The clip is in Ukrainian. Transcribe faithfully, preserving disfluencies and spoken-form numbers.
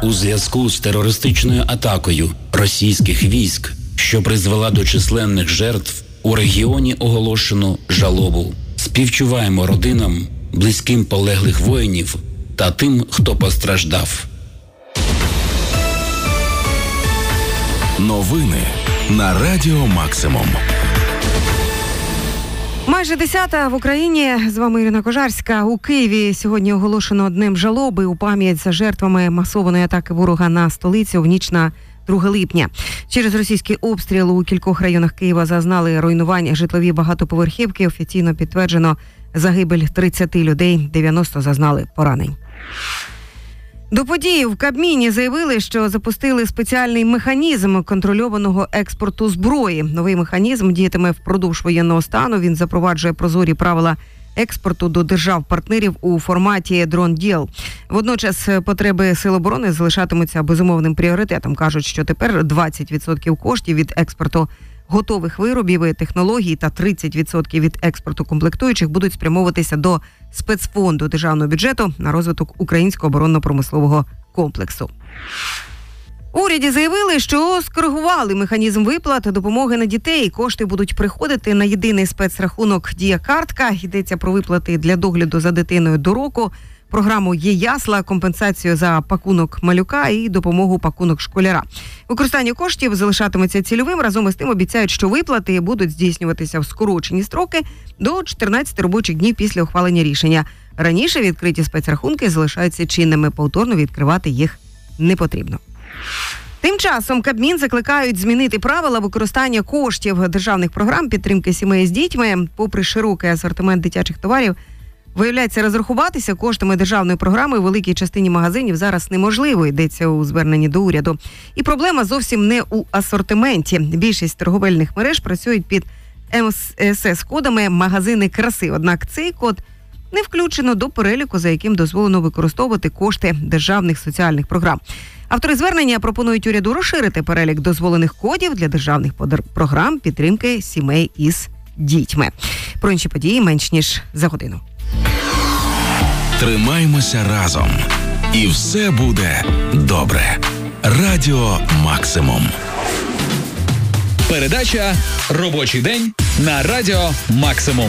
У зв'язку з терористичною атакою російських військ, що призвела до численних жертв, у регіоні оголошено жалобу. Співчуваємо родинам, близьким полеглих воїнів та тим, хто постраждав. Новини на Радіо Максимум. Майже десята в Україні. З вами Ірина Кожарська. У Києві сьогодні оголошено днем жалоби у пам'ять за жертвами масованої атаки ворога на столицю в ніч на друге липня. Через російський обстріл у кількох районах Києва зазнали руйнувань житлові багатоповерхівки. Офіційно підтверджено загибель тридцять людей, дев'яносто зазнали поранень. До події в Кабміні заявили, що запустили спеціальний механізм контрольованого експорту зброї. Новий механізм діятиме впродовж воєнного стану. Він запроваджує прозорі правила експорту до держав-партнерів у форматі дрон-діл. Водночас потреби Сил оборони залишатимуться безумовним пріоритетом. Кажуть, що тепер двадцять відсотків коштів від експорту готових виробів і технологій та тридцять відсотків від експорту комплектуючих будуть спрямовуватися до спецфонду державного бюджету на розвиток українського оборонно-промислового комплексу. У уряді заявили, що скоригували механізм виплат допомоги на дітей. Кошти будуть приходити на єдиний спецрахунок «Дія-картка». Йдеться про виплати для догляду за дитиною до року, програму «Є-ясла», компенсацію за пакунок малюка і допомогу пакунок школяра. Використання коштів залишатиметься цільовим. Разом із тим обіцяють, що виплати будуть здійснюватися в скорочені строки до чотирнадцяти робочих днів після ухвалення рішення. Раніше відкриті спецрахунки залишаються чинними. Повторно відкривати їх не потрібно. Тим часом Кабмін закликають змінити правила використання коштів державних програм підтримки сімей з дітьми. Попри широкий асортимент дитячих товарів, виявляється, розрахуватися коштами державної програми у великій частині магазинів зараз неможливо, йдеться у зверненні до уряду. І проблема зовсім не у асортименті. Більшість торговельних мереж працюють під ем ес ес-кодами «магазини краси». Однак цей код не включено до переліку, за яким дозволено використовувати кошти державних соціальних програм. Автори звернення пропонують уряду розширити перелік дозволених кодів для державних програм підтримки сімей із дітьми. Про інші події менш ніж за годину. Тримаймося разом. І все буде добре. Радіо Максимум. Передача «Робочий день» на Радіо Максимум.